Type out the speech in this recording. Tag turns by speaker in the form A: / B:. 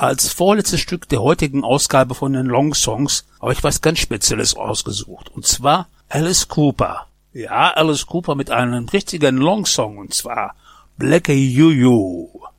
A: Als vorletztes Stück der heutigen Ausgabe von den Long Songs habe ich was ganz Spezielles ausgesucht. Und zwar Alice Cooper. Ja, Alice Cooper mit einem richtigen Long Song. Und zwar Blackie You You.